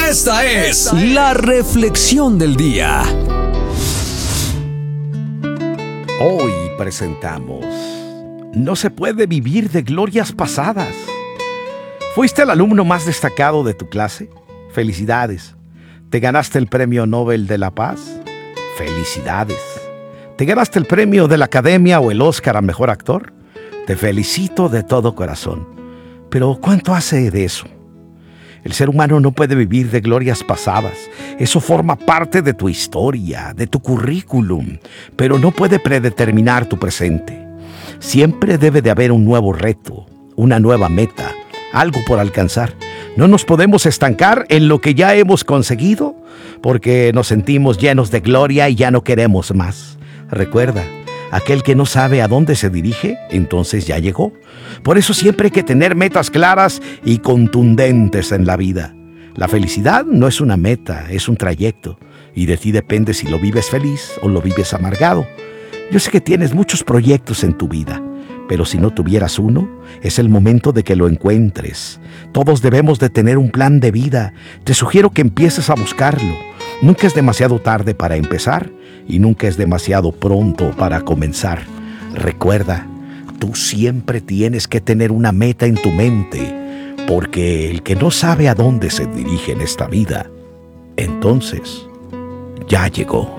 Esta es la reflexión del día. Hoy presentamos: no se puede vivir de glorias pasadas. ¿Fuiste el alumno más destacado de tu clase? Felicidades. ¿Te ganaste el Premio Nobel de la Paz? Felicidades. ¿Te ganaste el premio de la Academia o el Oscar a Mejor Actor? Te felicito de todo corazón. Pero ¿cuánto hace de eso? El ser humano no puede vivir de glorias pasadas. Eso forma parte de tu historia, de tu currículum, pero no puede predeterminar tu presente. Siempre debe de haber un nuevo reto, una nueva meta, algo por alcanzar. No nos podemos estancar en lo que ya hemos conseguido, porque nos sentimos llenos de gloria y ya no queremos más. Recuerda, aquel que no sabe a dónde se dirige, entonces ya llegó. Por eso siempre hay que tener metas claras y contundentes en la vida. La felicidad no es una meta, es un trayecto. Y de ti depende si lo vives feliz o lo vives amargado. Yo sé que tienes muchos proyectos en tu vida, pero si no tuvieras uno, es el momento de que lo encuentres. Todos debemos de tener un plan de vida. Te sugiero que empieces a buscarlo. Nunca es demasiado tarde para empezar y nunca es demasiado pronto para comenzar. Recuerda, tú siempre tienes que tener una meta en tu mente, porque el que no sabe a dónde se dirige en esta vida, entonces ya llegó.